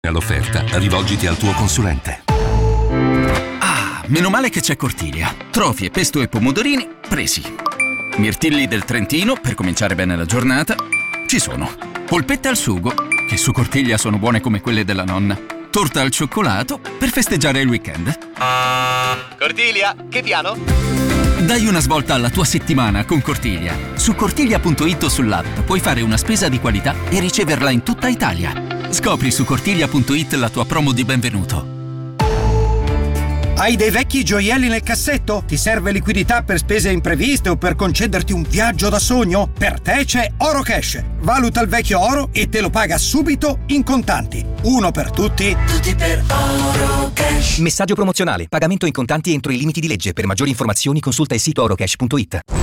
All'offerta, rivolgiti al tuo consulente. Ah, meno male che c'è Cortiglia. Trofie, pesto e pomodorini presi. Mirtilli del Trentino per cominciare bene la giornata ci sono. Polpette al sugo, che su Cortiglia sono buone come quelle della nonna. Torta al cioccolato per festeggiare il weekend. Cortiglia, che piano? Dai una svolta alla tua settimana con Cortiglia. Su cortiglia.it o sull'app puoi fare una spesa di qualità e riceverla in tutta Italia. Scopri su cortiglia.it la tua promo di benvenuto. Hai dei vecchi gioielli nel cassetto? Ti serve liquidità per spese impreviste o per concederti un viaggio da sogno? Per te c'è Oro Cash. Valuta il vecchio oro e te lo paga subito in contanti. Uno per tutti, tutti per Oro Cash. Messaggio promozionale. Pagamento in contanti entro i limiti di legge. Per maggiori informazioni consulta il sito orocash.it.